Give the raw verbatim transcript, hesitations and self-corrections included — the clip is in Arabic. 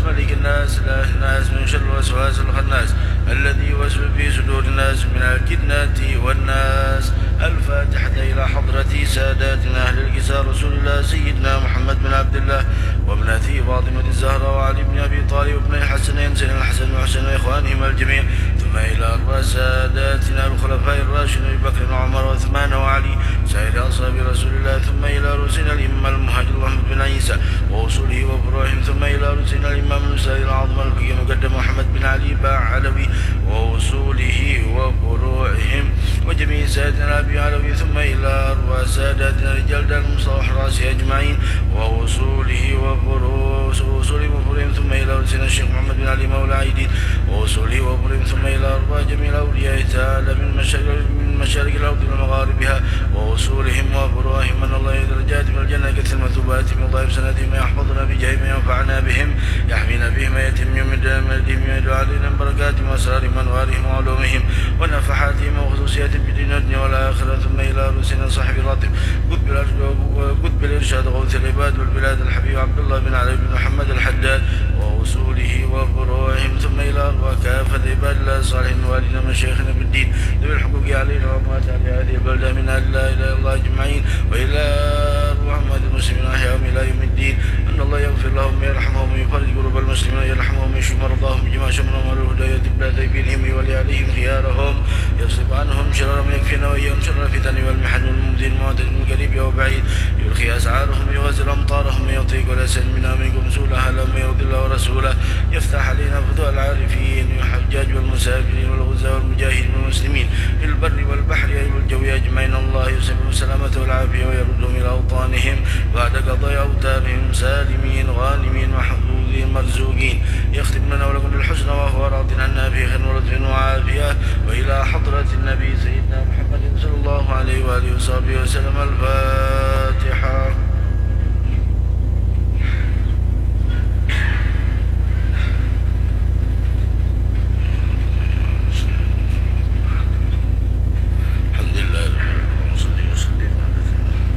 ملك الناس إله الناس من شر الوسواس الخناس الذي يوسوس في صدور الناس من الجنة والناس. الفاتحة إلى حضرة ساداتنا أهل الكساء رسول الله سيدنا محمد بن عبد الله وابنته فاطمة الزهراء وعلي بن أبي طالب وابن الحسنين سيدنا الحسن وحسن وإخوانهم الجميع، ثم إلى أربع ساداتنا الخلفاء الراشدين أبي بكر وعمر وعثمان وعلي سائر أصحاب رسول الله، ثم إلى رسلنا الإمام المهاجر محمد بن عيسى وأصوله وفروعهم، ثم إلى رسلنا الإمام المسائل العظم الفقيه مقدم محمد بن علي باع علوي وأصوله وفروعهم وجميع سادتنا أبي علوي، ثم إلى أربع ساداتنا رجال دار المصطفى والحراس أجمعين وأصوله وفروعهم، ثم إلى رسلنا الشيخ محمد بن علي مولى عيدين وأصوله وفروعهم، ثم إلى أربع جميع الأولياء تعالى من مشارق الأرض ومغاربها وأصولهم وفروعهم، من الله درجات من الجنة كثر مثوبات من ضائب سنتهم يحفظنا بجههم ينفعنا بهم يحمينا بهم يتم يوم مدهم يدعو علينا بركاتهم وأسرارهم وأنوارهم وعلومهم ونفحاتهم وخصوصيات بدين الدنيا والآخرة، ثم إلى رسلنا صاحب الراتب قطب الإرشاد غوث العباد والبلاد الحبيب عبد الله بن علي بن محمد الحداد وأصوله وفروعهم، ثم إلى أربع كافة عباد الله الصالحين والدنا مشايخنا بالدين ذوي الحقوق علينا وأموات أهل هذه البلدة من لا إله إلا الله أجمعين، وإلى أرواح أموات المسلمين أحياهم إلى يوم الدين، أن الله يغفر لهم ويرحمهم ويفرج قلوب المسلمين ويرحمهم ويشفي مرضاهم بجميع شمرهم والهداية بلا تيبينهم ولياليهم خيارهم يصرف عنهم شررهم يكفينا وإياهم شر الفتن والمحن والممدين المعتد من قريب وبعيد، يلقي أسعارهم ويغزل أمطارهم ويطيق ولا منا منكم سولها لما يرضي الله ورسوله، يفتح علينا فتوى العارفين والحجاج والمسافرين والغزاة والمجاهدين والمسلمين في البر والبحر والجو أجمعين، الله يسلمهم السلامة والعافية ويردهم إلى أوطانهم بعد قضاء أوتارهم سالمين غانمين محفوظين مرزوقين، يختم لنا ولكم بالحسنى وهو راض عنا في خير ولطف وعافية، وإلى حضرة النبي سيدنا محمد صلى الله عليه وآله وصحبه وسلم. الفاتحة.